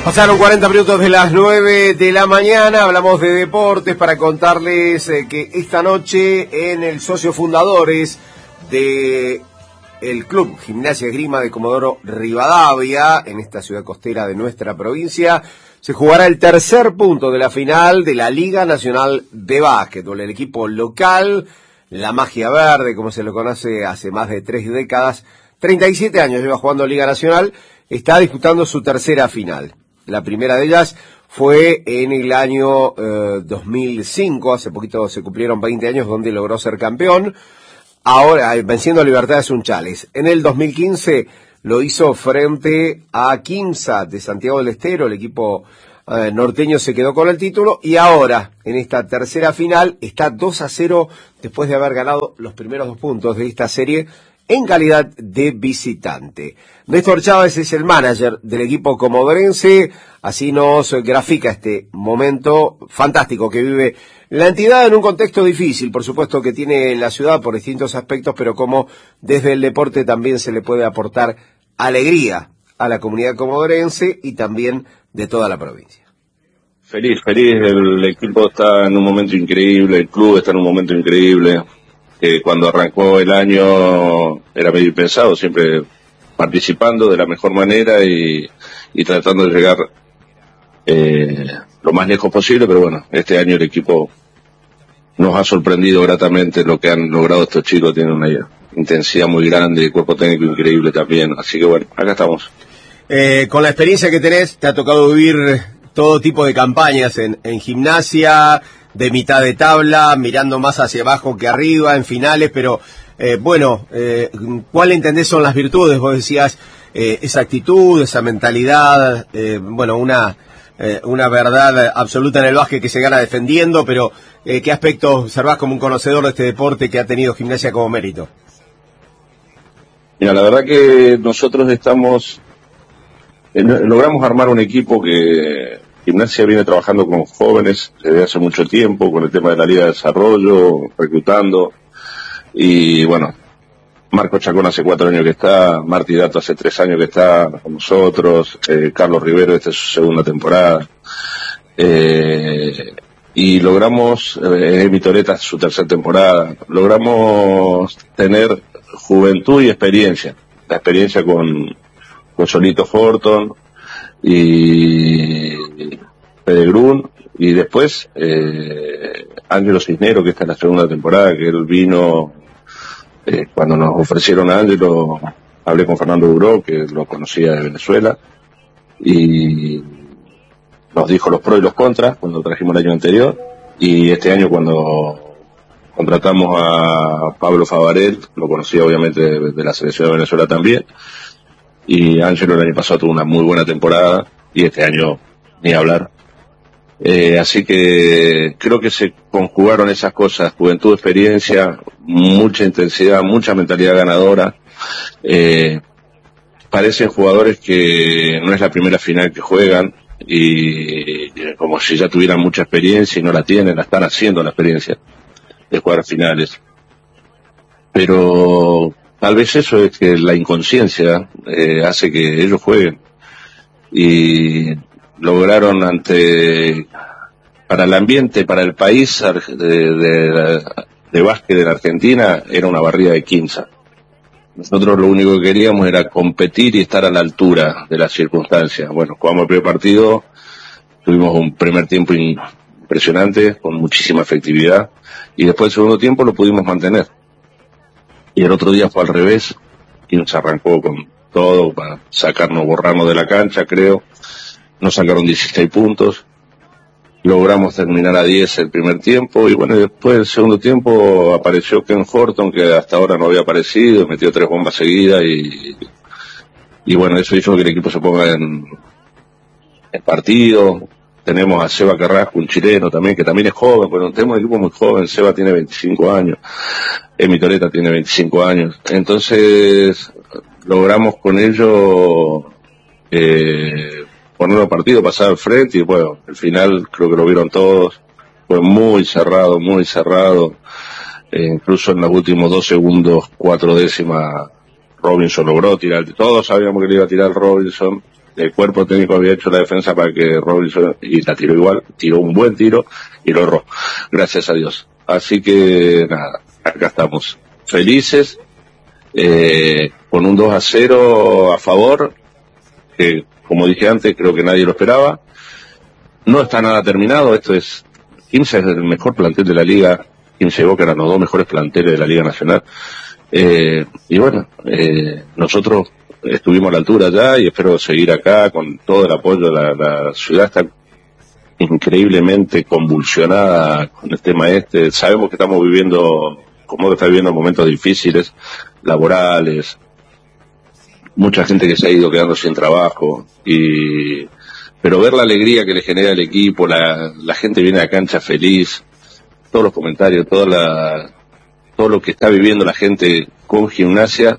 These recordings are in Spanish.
Pasaron 40 minutos de las 9 de la mañana, hablamos de deportes para contarles que esta noche en el socio fundadores de el Club Gimnasia Esgrima de Comodoro Rivadavia, en esta ciudad costera de nuestra provincia, se jugará el tercer punto de la final de la Liga Nacional de Básquetbol. El equipo local, la Magia Verde, como se lo conoce hace más de 3 décadas, 37 años lleva jugando Liga Nacional, está disputando su tercera final. La primera de ellas fue en el año 2005, hace poquito se cumplieron 20 años donde logró ser campeón, ahora venciendo a Libertad de Sunchales. En el 2015 lo hizo frente a Quimsa de Santiago del Estero, el equipo norteño se quedó con el título, y ahora en esta tercera final está 2-0 después de haber ganado los primeros 2 puntos de esta serie en calidad de visitante. Néstor Chávez es el manager del equipo comodorense, así nos grafica este momento fantástico que vive la entidad en un contexto difícil, por supuesto que tiene la ciudad por distintos aspectos, pero como desde el deporte también se le puede aportar alegría a la comunidad comodorense y también de toda la provincia. Feliz, el equipo está en un momento increíble, el club está en un momento increíble. Cuando arrancó el año era medio impensado, siempre participando de la mejor manera y tratando de llegar lo más lejos posible, pero bueno, este año el equipo nos ha sorprendido gratamente lo que han logrado estos chicos, tienen una intensidad muy grande, cuerpo técnico increíble también, así que bueno, acá estamos. Con la experiencia que tenés, te ha tocado vivir todo tipo de campañas en gimnasia, de mitad de tabla, mirando más hacia abajo que arriba, en finales, pero ¿cuál entendés son las virtudes? Vos decías esa actitud, esa mentalidad, una verdad absoluta en el básquet que se gana defendiendo, pero ¿qué aspectos observás como un conocedor de este deporte que ha tenido Gimnasia como mérito? Mira, la verdad que nosotros logramos armar un equipo que Gimnasia viene trabajando con jóvenes desde hace mucho tiempo, con el tema de la Liga de Desarrollo, reclutando, y bueno, Marco Chacón hace 4 años que está, Martí Dato hace 3 años que está con nosotros, Carlos Rivero, esta es su segunda temporada, y logramos, Emi Toreta su tercera temporada, logramos tener juventud y experiencia, la experiencia con Solito Forton, y Pedegrún, y después Ángelo Cisnero, que está en la segunda temporada, que él vino cuando nos ofrecieron a Ángelo, hablé con Fernando Duró, que lo conocía de Venezuela, y nos dijo los pros y los contras cuando trajimos el año anterior, y este año cuando contratamos a Pablo Favarel, lo conocía obviamente de la selección de Venezuela también, y Ángelo el año pasado tuvo una muy buena temporada y este año ni hablar. Así que creo que se conjugaron esas cosas, juventud, experiencia, mucha intensidad, mucha mentalidad ganadora. Parecen jugadores que no es la primera final que juegan y como si ya tuvieran mucha experiencia y no la tienen, la están haciendo la experiencia de jugar finales. Pero tal vez eso es que la inconsciencia hace que ellos jueguen y lograron para el ambiente, para el país de básquet de la Argentina, era una barrida de Quimsa. Nosotros lo único que queríamos era competir y estar a la altura de las circunstancias. Bueno, jugamos el primer partido, tuvimos un primer tiempo impresionante, con muchísima efectividad, y después el segundo tiempo lo pudimos mantener. Y el otro día fue al revés, Quimsa arrancó con todo para borrarnos de la cancha, creo. Nos sacaron 16 puntos, logramos terminar a 10 el primer tiempo, y bueno, después del segundo tiempo apareció Ken Horton, que hasta ahora no había aparecido, metió 3 bombas seguidas, y bueno, eso hizo que el equipo se ponga en partido. Tenemos a Seba Carrasco, un chileno también, que también es joven, pero tenemos un equipo muy joven. Seba tiene 25 años, Emi Toreta tiene 25 años, entonces logramos con ello ponerlo a partido, pasar al frente, y bueno, el final creo que lo vieron todos, fue muy cerrado, incluso en los últimos 2 segundos, 4 décimas, Robinson logró tirar, todos sabíamos que le iba a tirar Robinson, el cuerpo técnico había hecho la defensa para que Robinson, y la tiró igual, tiró un buen tiro y lo erró, gracias a Dios. Así que nada, acá estamos, felices, con un 2-0 a favor, que como dije antes, creo que nadie lo esperaba. No está nada terminado, Quimsa es el mejor plantel de la liga, Quimsa y Boca eran los dos mejores planteles de la Liga Nacional. Y bueno, nosotros estuvimos a la altura ya y espero seguir acá con todo el apoyo. La ciudad está increíblemente convulsionada con el tema este. Sabemos que estamos viviendo, como que está viviendo momentos difíciles, laborales, mucha gente que se ha ido quedando sin trabajo, pero ver la alegría que le genera el equipo, la gente viene a la cancha feliz, todos los comentarios, todo lo que está viviendo la gente con Gimnasia,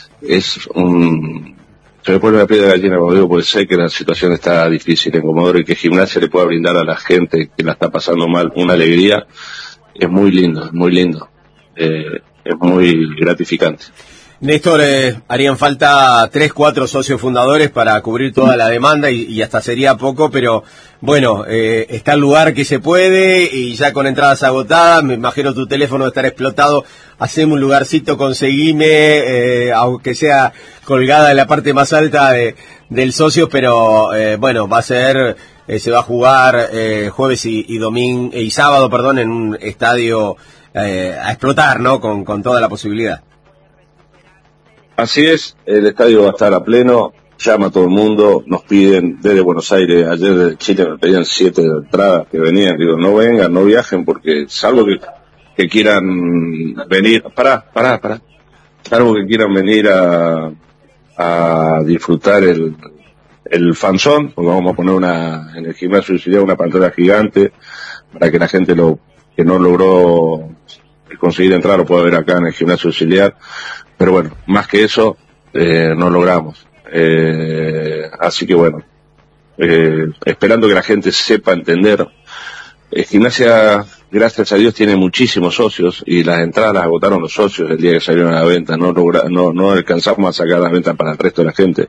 se me pone la piel de gallina cuando digo, porque sé que la situación está difícil en Comodoro y que Gimnasia le pueda brindar a la gente que la está pasando mal una alegría, es muy lindo, es muy gratificante. Néstor, harían falta 3-4 socios fundadores para cubrir toda la demanda y hasta sería poco, pero bueno, está el lugar que se puede y ya con entradas agotadas, me imagino tu teléfono de estar explotado, hacemos un lugarcito, conseguime, aunque sea colgada en la parte más alta del socio, pero bueno, se va a jugar jueves y domingo y sábado, perdón, en un estadio a explotar, ¿no? Con toda la posibilidad. Así es, el estadio va a estar a pleno, llama a todo el mundo, nos piden desde Buenos Aires, ayer de Chile me pedían 7 entradas que venían, digo, no vengan, no viajen, porque salvo que quieran venir, pará, salvo que quieran venir a disfrutar el fanzón, porque vamos a poner en el gimnasio auxiliar una pantalla gigante, para que la gente que no logró conseguir entrar lo pueda ver acá en el gimnasio auxiliar. Pero bueno, más que eso, no logramos. Así que bueno, esperando que la gente sepa entender. Gimnasia, gracias a Dios, tiene muchísimos socios y las entradas las agotaron los socios el día que salieron a la venta. No alcanzamos a sacar las ventas para el resto de la gente.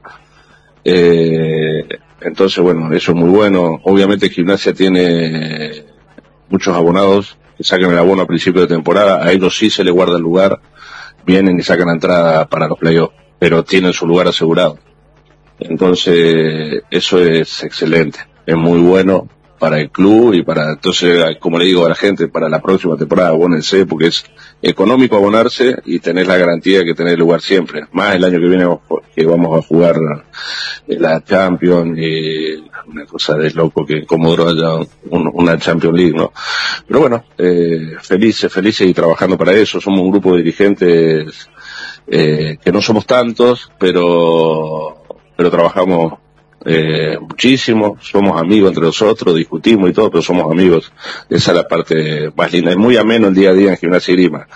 Entonces, bueno, eso es muy bueno. Obviamente Gimnasia tiene muchos abonados que sacan el abono a principio de temporada. A ellos sí se les guarda el lugar. Vienen y sacan la entrada para los playoffs, pero tienen su lugar asegurado. Entonces, eso es excelente, es muy bueno para el club y entonces, como le digo a la gente, para la próxima temporada, abónense, porque es económico abonarse y tenés la garantía de que tenés lugar siempre. Más el año que viene que vamos a jugar la Champions y una cosa de loco que en Comodoro haya una Champions League, ¿no? Pero bueno, felices y trabajando para eso. Somos un grupo de dirigentes que no somos tantos, pero trabajamos muchísimo, somos amigos entre nosotros, discutimos y todo, pero somos amigos. Esa es la parte más linda. Es muy ameno el día a día en Gimnasia y Grima,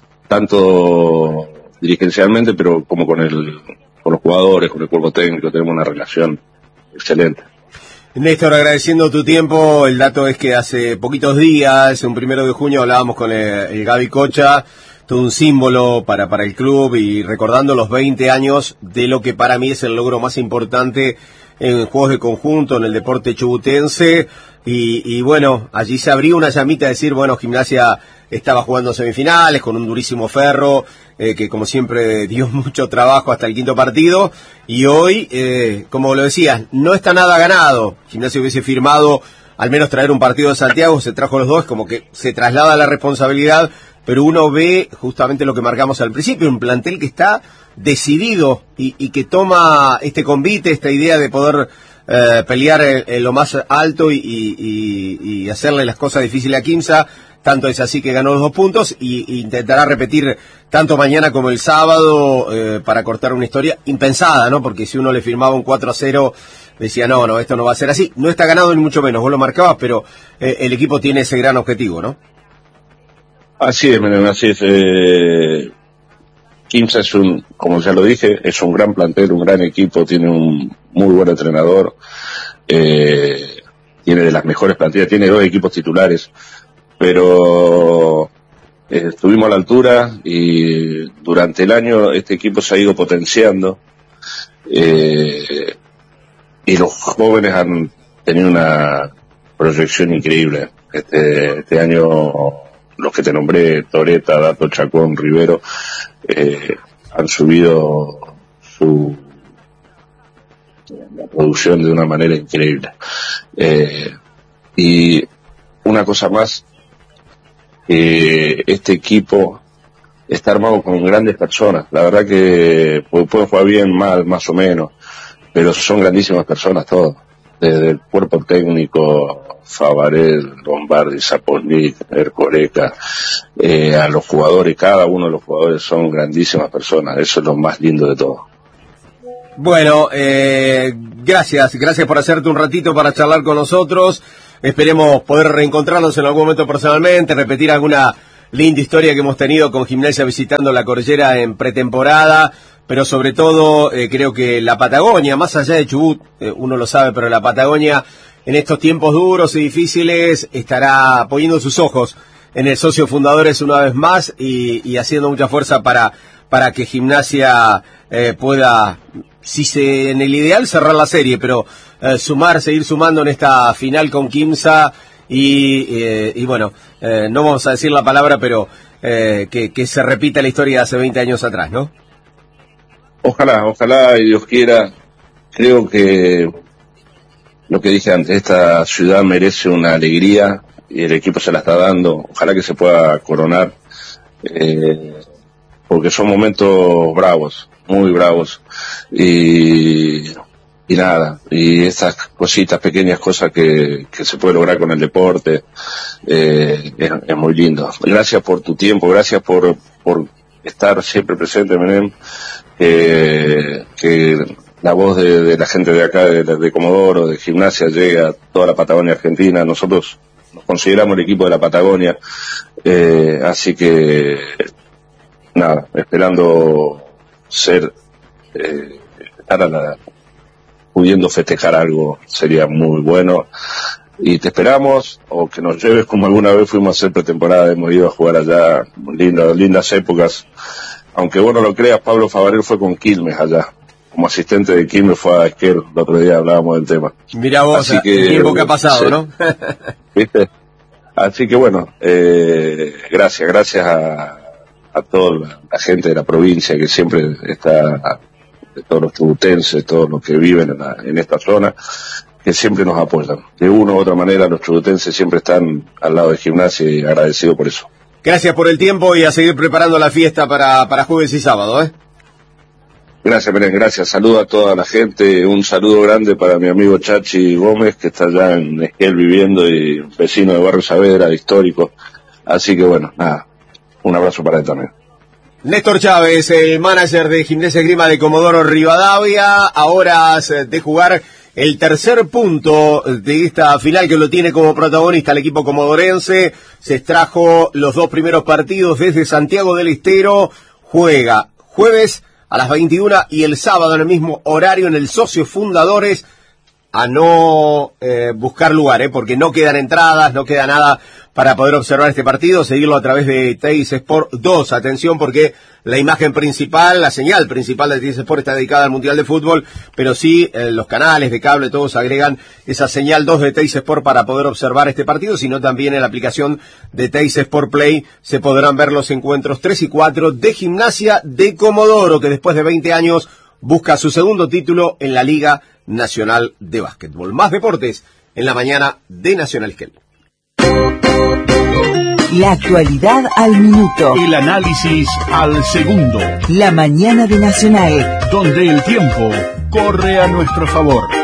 tanto dirigencialmente, pero como con los jugadores, con el cuerpo técnico, tenemos una relación excelente. Néstor, agradeciendo tu tiempo, el dato es que hace poquitos días, un 1 de junio, hablábamos con el Gaby Cocha, todo un símbolo para el club y recordando los 20 años de lo que para mí es el logro más importante en juegos de conjunto, en el deporte chubutense, y bueno, allí se abrió una llamita de decir, bueno, Gimnasia estaba jugando semifinales con un durísimo Ferro, que como siempre dio mucho trabajo hasta el quinto partido, y hoy, como lo decías, no está nada ganado. Gimnasia hubiese firmado al menos traer un partido de Santiago, se trajo los dos, como que se traslada la responsabilidad, pero uno ve justamente lo que marcamos al principio, un plantel que está decidido y que toma este convite, esta idea de poder pelear en lo más alto y hacerle las cosas difíciles a Quimsa. Tanto es así que ganó los 2 puntos y intentará repetir tanto mañana como el sábado para cortar una historia impensada, ¿no? Porque si uno le firmaba un 4-0, decía, no, esto no va a ser así. No está ganado ni mucho menos, vos lo marcabas, pero el equipo tiene ese gran objetivo, ¿no? Así es, Menem, así es. Quimsa como ya lo dije, es un gran plantel, un gran equipo, tiene un muy buen entrenador, tiene de las mejores plantillas, tiene 2 equipos titulares, pero estuvimos a la altura y durante el año este equipo se ha ido potenciando. y los jóvenes han tenido una proyección increíble. Este año, los que te nombré, Toreta, Dato, Chacón, Rivero, han subido la producción de una manera increíble. Y una cosa más, este equipo está armado con grandes personas. La verdad que pueden jugar bien, mal, más o menos, pero son grandísimas personas todos. Desde el cuerpo técnico, Favarel, Lombardi, Zapolnik, Ercoreca, a los jugadores, cada uno de los jugadores son grandísimas personas. Eso es lo más lindo de todo. Bueno, gracias por hacerte un ratito para charlar con nosotros. Esperemos poder reencontrarnos en algún momento personalmente, repetir alguna linda historia que hemos tenido con Gimnasia visitando la Cordillera en pretemporada, pero sobre todo creo que la Patagonia, más allá de Chubut, uno lo sabe, pero la Patagonia en estos tiempos duros y difíciles estará poniendo sus ojos en el socio Fundadores una vez más y haciendo mucha fuerza para que Gimnasia pueda, en el ideal cerrar la serie, pero seguir sumando en esta final con Quimsa y bueno, no vamos a decir la palabra, pero que se repita la historia de hace 20 años atrás, ¿no? Ojalá y Dios quiera. Creo que lo que dije antes, esta ciudad merece una alegría y el equipo se la está dando. Ojalá que se pueda coronar, porque son momentos bravos, muy bravos, y nada, y estas cositas, pequeñas cosas que se puede lograr con el deporte, es muy lindo. Gracias por tu tiempo, gracias por estar siempre presente, Menem, que la voz de la gente de acá, de Comodoro, de Gimnasia, llega a toda la Patagonia Argentina. Nosotros nos consideramos el equipo de la Patagonia, así que nada, esperando pudiendo festejar algo sería muy bueno, y te esperamos, o que nos lleves como alguna vez fuimos a hacer pretemporada, hemos ido a jugar allá, lindas épocas, aunque vos no lo creas, Pablo Favarel fue con Quilmes allá, como asistente de Quilmes fue a Esquel, el otro día hablábamos del tema. Mirá vos, el tiempo que ha pasado, sí. ¿No? ¿Viste? Así que bueno, gracias a toda la gente de la provincia que siempre está, de todos los chubutenses, todos los que viven en esta zona, que siempre nos apoyan. De una u otra manera, los chubutenses siempre están al lado de Gimnasia y agradecido por eso. Gracias por el tiempo y a seguir preparando la fiesta para jueves y sábado, ¿eh? Gracias, Belén, gracias. Saludo a toda la gente. Un saludo grande para mi amigo Chachi Gómez, que está allá en Esquel viviendo, y vecino de Barrio Saavedra, histórico. Así que bueno, nada, un abrazo para él también. Néstor Chávez, el manager de Gimnasia Esgrima de Comodoro Rivadavia, a horas de jugar el tercer punto de esta final, que lo tiene como protagonista el equipo comodorense. Se extrajo los dos primeros partidos desde Santiago del Estero. Juega jueves a las 21 y el sábado en el mismo horario en el Socio Fundadores, a no buscar lugar, porque no quedan entradas, no queda nada para poder observar este partido, seguirlo a través de Teis Sport 2. Atención, porque la imagen principal, la señal principal de Teis Sport está dedicada al Mundial de Fútbol, pero sí los canales de cable todos agregan esa señal 2 de Teis Sport para poder observar este partido, sino también en la aplicación de Teis Sport Play se podrán ver los encuentros 3 y 4 de Gimnasia de Comodoro, que después de 20 años busca su segundo título en la Liga Nacional de Básquetbol. Más deportes en la mañana de Nacional Esquel. La actualidad al minuto. El análisis al segundo. La mañana de Nacional, donde el tiempo corre a nuestro favor.